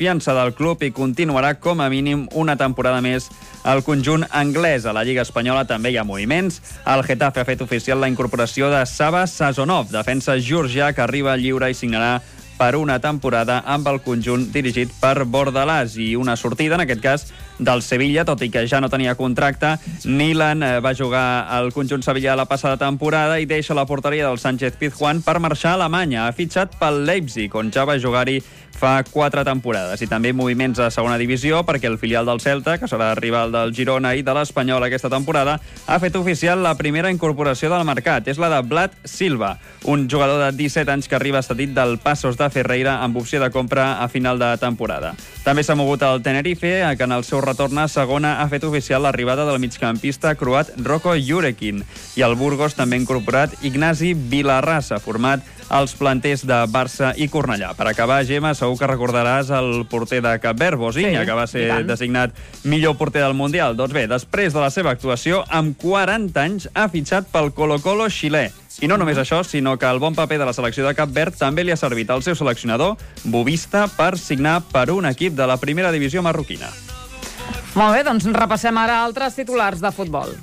confiança del club i continuarà com a mínim una temporada més al conjunt anglès. A la Lliga Espanyola també hi ha moviments. El Getafe ha fet oficial la incorporació de Sava Sazonov, defensa georgià que arriba lliure i signarà per una temporada amb el conjunt dirigit per Bordalàs, i una sortida, en aquest cas, del Sevilla, tot i que ja no tenia contracte. Nilan va jugar al conjunt sevillà la passada temporada i deixa la porteria del Sánchez Pizjuán per marxar a Alemanya. Ha fitxat pel Leipzig, on ja va jugar-hi fa 4 temporades. I també moviments a segona divisió, perquè el filial del Celta, que serà rival del Girona i de l'Espanyol aquesta temporada, ha fet oficial la primera incorporació del mercat. És la de Vlad Silva, un jugador de 17 anys que arriba cedit del Passos de Ferreira amb opció de compra a final de temporada. També s'ha mogut el Tenerife, que en el seu retorn a segona ha fet oficial l'arribada del migcampista croat Roko Jurekin. I el Burgos també ha incorporat Ignasi Vilarrasa, format als planters de Barça i Cornellà. Per acabar, Gemma, segur que recordaràs el porter de Cap Verd, Bosinha, que va ser designat millor porter del Mundial. Doncs bé, després de la seva actuació, amb 40 anys, ha fitxat pel Colo-Colo xilè. I no només això, sinó que el bon paper de la selecció de Cap Verd també li ha servit al seu seleccionador, Bobista, per signar per un equip de la primera divisió marroquina. Molt bé, doncs repassem ara altres titulars de futbol.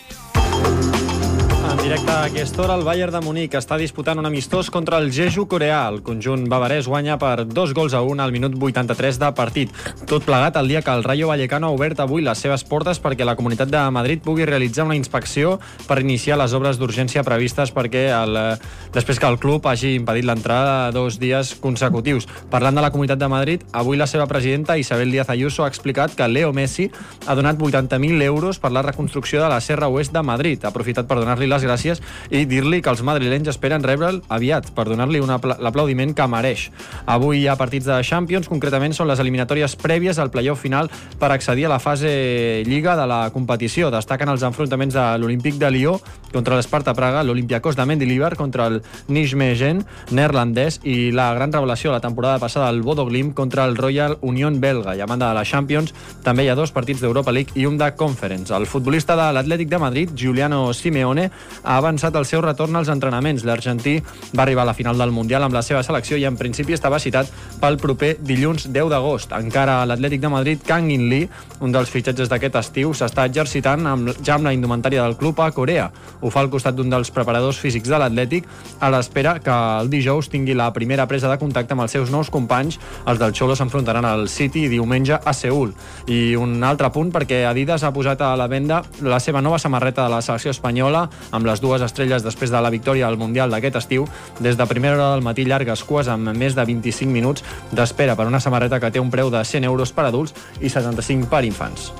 En directe a aquesta hora, el Bayern de Munic està disputant un amistós contra el Jeju coreà. El conjunt bavarès guanya per 2-1 al minut 83 de partit. Tot plegat el dia que el Rayo Vallecano ha obert avui les seves portes perquè la Comunitat de Madrid pugui realitzar una inspecció per iniciar les obres d'urgència previstes després que el club hagi impedit l'entrada 2 dies consecutius. Parlant de la Comunitat de Madrid, avui la seva presidenta Isabel Díaz Ayuso ha explicat que Leo Messi ha donat 80.000 euros per la reconstrucció de la Serra Oest de Madrid. Ha aprofitat per donar-li les gràcies i dir-li que els madrilenys esperen rebre'l aviat per donar-li l'aplaudiment que mereix. Avui hi ha partits de Champions, concretament són les eliminatòries prèvies al play-off final per accedir a la fase Lliga de la competició. Destaquen els enfrontaments de l'Olímpic de Lió contra l'Esparta Praga, l'Olympiacos de Mendilibar contra el Nijmegen neerlandès i la gran revelació la temporada passada, el Bodo Glimt contra el Royal Union belga. I a banda de la Champions també hi ha 2 partits d'Europa League i un de Conference. El futbolista de l'Atlètic de Madrid, Giuliano Simeone, ha avançat el seu retorn als entrenaments. L'argentí va arribar a la final del Mundial amb la seva selecció i en principi estava citat pel proper dilluns 10 d'agost. Encara a l'Atlètic de Madrid, Kang In Lee, un dels fitxatges d'aquest estiu, s'està exercitant ja amb la indumentària del club a Corea. Ho fa al costat d'un dels preparadors físics de l'Atlètic, a l'espera que el dijous tingui la primera presa de contacte amb els seus nous companys. Els del Xolo s'enfrontaran al City diumenge a Seül. I un altre punt, perquè Adidas ha posat a la venda la seva nova samarreta de la selecció espanyola amb les 2 estrelles després de la victòria al Mundial d'aquest estiu. Des de primera hora del matí, llargues cues amb més de 25 minuts d'espera per una samarreta que té un preu de 100 euros per adults i 75 per infants.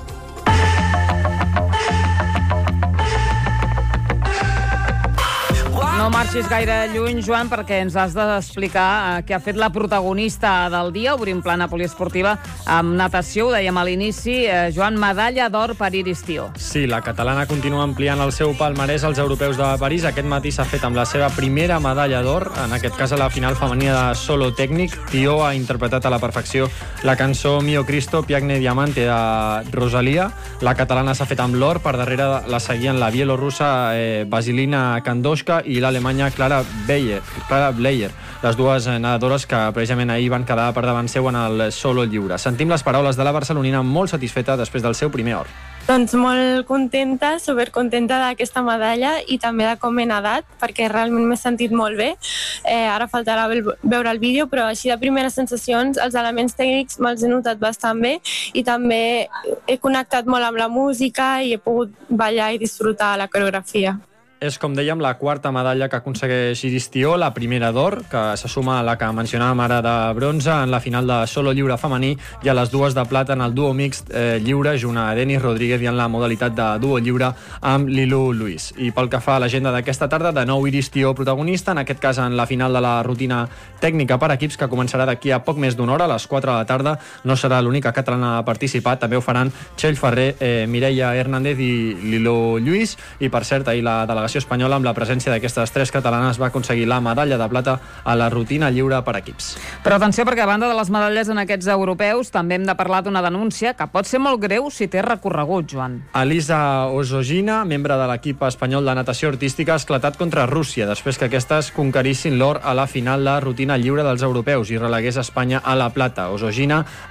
No marxis gaire lluny, Joan, perquè ens has d'explicar què ha fet la protagonista del dia. Obrim plana poliesportiva amb natació, ho dèiem a l'inici. Joan, medalla d'or per Iris Tió. Sí, la catalana continua ampliant el seu palmarès als europeus de París. Aquest matí s'ha fet amb la seva primera medalla d'or, en aquest cas a la final femenina de solo tècnic. Tió ha interpretat a la perfecció la cançó Mio Cristo, Piagne Diamante de Rosalia. La catalana s'ha fet amb l'or, per darrere la seguien la bielorussa Vasilina Kandoshka i l'alemanya Clara Bleyer, les dues nedadores que precisament ahir van quedar per davant seu en el solo lliure. Sentim les paraules de la barcelonina molt satisfeta després del seu primer or. Doncs molt contenta, supercontenta d'aquesta medalla i també de com he nedat, perquè realment m'he sentit molt bé. Ara faltarà veure el vídeo, però així de primeres sensacions, els elements tècnics me'ls he notat bastant bé i també he connectat molt amb la música i he pogut ballar i disfrutar la coreografia. És, com dèiem, la quarta medalla que aconsegueix Iris Tió, la primera d'or, que se suma a la que mencionàvem ara de bronze en la final de solo lliure femení i a les 2 de plata en el duo mixt lliure, junt a Denis Rodríguez, i en la modalitat de duo lliure amb Lilu Luis. I pel que fa a l'agenda d'aquesta tarda, de nou Iris Tió protagonista, en aquest cas en la final de la rutina tècnica per equips, que començarà d'aquí a poc més d'una hora, a les 4 de la tarda. No serà l'única catalana a participar, també ho faran Txell Ferrer, Mireia Hernández i Lilu Lluís. I per cert, ahir la delegació espanyola, amb la presència d'aquestes 3 catalanes, va aconseguir la medalla de plata a la rutina lliure per equips. Però atenció, perquè a banda de les medalles en aquests europeus, també hem de parlar d'una denúncia que pot ser molt greu si té recorregut, Joan. Elisa Ozogina, membre de l'equip espanyol de natació artística, ha esclatat contra Rússia després que aquestes conquerissin l'or a la final de rutina lliure dels europeus i relegués Espanya a la plata. Ozogina